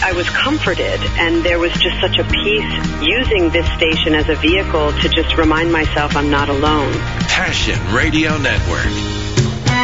I was comforted, and there was just such a peace using this station as a vehicle to just remind myself I'm not alone. Passion Radio Network.